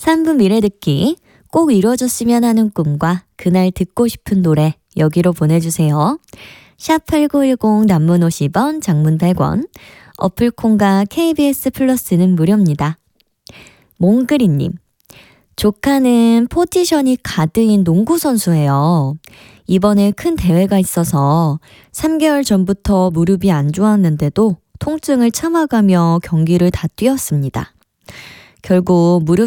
3분 미래 듣기, 꼭 이루어졌으면 하는 꿈과 그날 듣고 싶은 노래 여기로 보내주세요. 샵8910 단문 50원, 장문 100원, 어플콘과 KBS 플러스는 무료입니다. 몽그리님, 조카는 포지션이 가드인 농구선수예요. 이번에 큰 대회가 있어서 3개월 전부터 무릎이 안 좋았는데도 통증을 참아가며 경기를 다 뛰었습니다. 결국 무릎